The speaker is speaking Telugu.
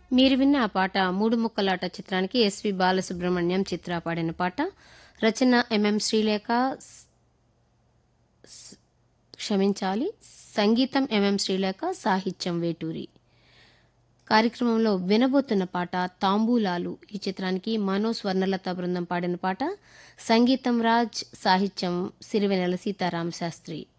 మీరు విన్న ఆ పాట 'మూడు ముక్కలాట' చిత్రానికి ఎస్వి బాలసుబ్రహ్మణ్యం చిత్ర పాడిన పాట. రచన ఎంఎం శ్రీలేఖ. క్షమించాలి, సంగీతం ఎంఎం శ్రీలేఖ, సాహిత్యం వేటూరి. కార్యక్రమంలో వినబోతున్న పాట 'తాంబూలాలు' ఈ చిత్రానికి మనో స్వర్ణలత బృందం పాడిన పాట. సంగీతం రాజ్, సాహిత్యం సిరివెన్నెల సీతారామ శాస్త్రి.